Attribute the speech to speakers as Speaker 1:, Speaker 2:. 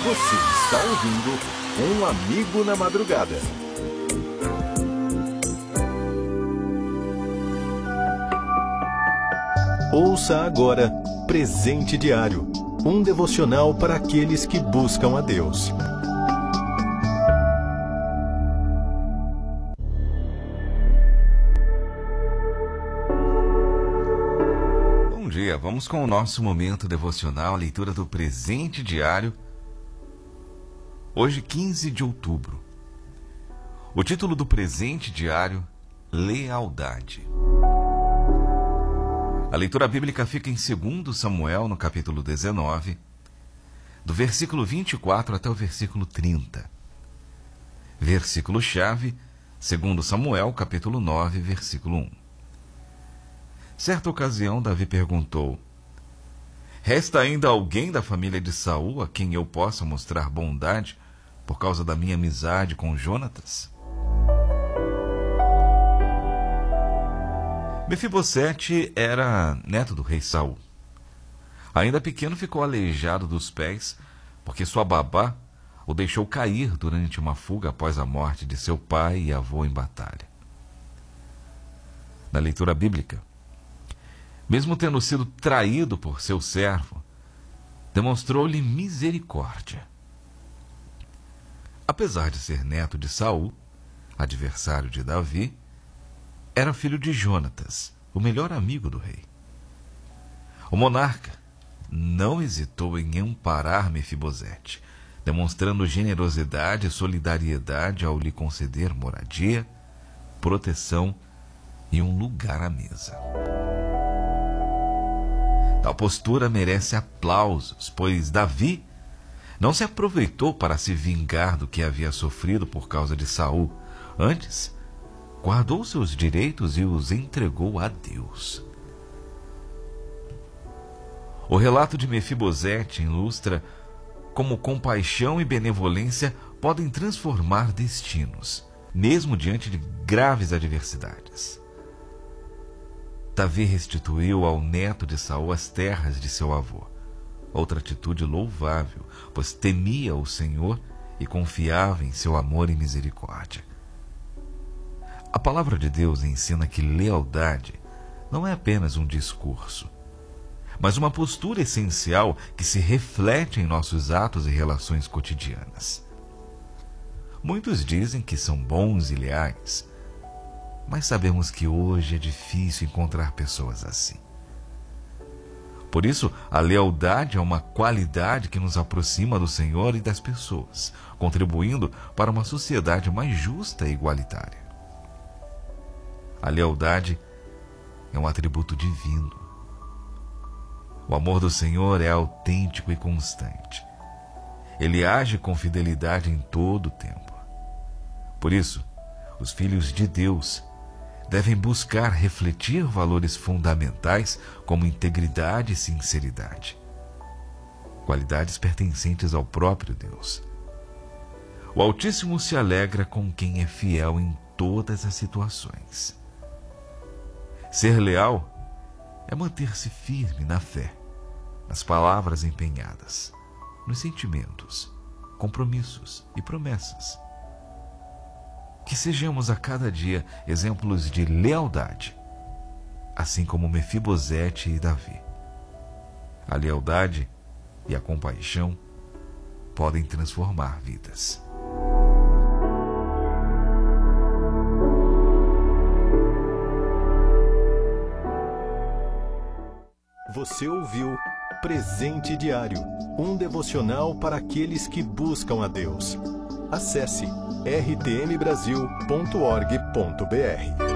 Speaker 1: Você está ouvindo Um Amigo na Madrugada. Ouça agora Presente Diário, um devocional para aqueles que buscam a Deus.
Speaker 2: Bom dia, vamos com o nosso momento devocional, a leitura do Presente Diário. Hoje, 15 de outubro. O título do Presente Diário, Lealdade. A leitura bíblica fica em 2 Samuel, no capítulo 19, do versículo 24 até o versículo 30. Versículo-chave, 2 Samuel, capítulo 9, versículo 1. Certa ocasião, Davi perguntou: resta ainda alguém da família de Saul a quem eu possa mostrar bondade por causa da minha amizade com Jonatas? Mefibosete era neto do rei Saul. Ainda pequeno ficou aleijado dos pés, porque sua babá o deixou cair durante uma fuga após a morte de seu pai e avô em batalha. Na leitura bíblica, mesmo tendo sido traído por seu servo, demonstrou-lhe misericórdia. Apesar de ser neto de Saul, adversário de Davi, era filho de Jonatas, o melhor amigo do rei. O monarca não hesitou em amparar Mefibosete, demonstrando generosidade e solidariedade ao lhe conceder moradia, proteção e um lugar à mesa. Tal postura merece aplausos, pois Davi não se aproveitou para se vingar do que havia sofrido por causa de Saul. Antes, guardou seus direitos e os entregou a Deus. O relato de Mefibosete ilustra como compaixão e benevolência podem transformar destinos, mesmo diante de graves adversidades. Davi restituiu ao neto de Saul as terras de seu avô. Outra atitude louvável, pois temia o Senhor e confiava em seu amor e misericórdia. A palavra de Deus ensina que lealdade não é apenas um discurso, mas uma postura essencial que se reflete em nossos atos e relações cotidianas. Muitos dizem que são bons e leais, mas sabemos que hoje é difícil encontrar pessoas assim. Por isso, a lealdade é uma qualidade que nos aproxima do Senhor e das pessoas, contribuindo para uma sociedade mais justa e igualitária. A lealdade é um atributo divino. O amor do Senhor é autêntico e constante. Ele age com fidelidade em todo o tempo. Por isso, os filhos de Deus devem buscar refletir valores fundamentais como integridade e sinceridade, qualidades pertencentes ao próprio Deus. O Altíssimo se alegra com quem é fiel em todas as situações. Ser leal é manter-se firme na fé, nas palavras empenhadas, nos sentimentos, compromissos e promessas. Que sejamos a cada dia exemplos de lealdade, assim como Mefibosete e Davi. A lealdade e a compaixão podem transformar vidas.
Speaker 1: Você ouviu Presente Diário, um devocional para aqueles que buscam a Deus. Acesse rtmbrasil.org.br.